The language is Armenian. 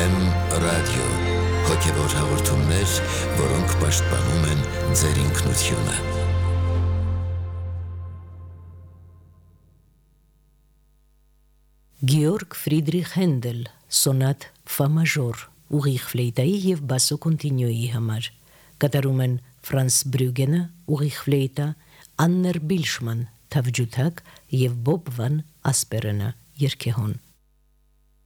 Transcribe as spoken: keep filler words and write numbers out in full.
Էֆ էմ ռադիո, հոգևոր հաղորդումներ, որոնք պաշտպանում են ձեր ինքնությունը։ Գեորգ Ֆրիդրիխ Հենդել, սոնատ ֆա մաժոր, ուղիղ ֆլեյտայի և բասո կոնտինյոյի համար, կատարում են Ֆրանց Բրյուգենը, ուղիղ ֆլեյտա, Աններ Բիլշման, թավջութակ և Բոբ վան Ասպերենը, երգեհոն։